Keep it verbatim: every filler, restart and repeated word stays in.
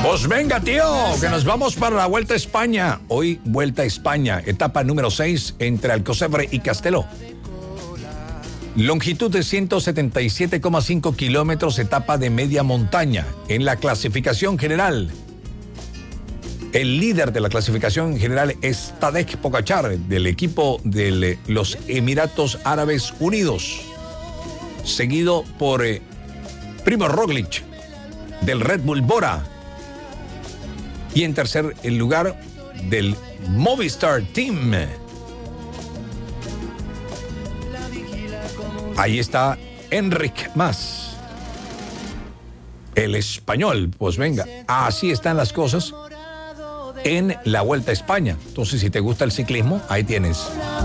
Pues venga, tío, que nos vamos para la Vuelta a España. Hoy Vuelta a España, etapa número seis entre Alcocebre y Castelo. Longitud de ciento setenta y siete coma cinco kilómetros, etapa de media montaña. En la clasificación general, el líder de la clasificación general es Tadej Pogačar, del equipo de los Emiratos Árabes Unidos, seguido por eh, Primo Roglic, del Red Bull Bora, y en tercer lugar del Movistar Team. Ahí está Enric Mas, el español. Pues venga, así están las cosas en la Vuelta a España. Entonces, si te gusta el ciclismo, ahí tienes.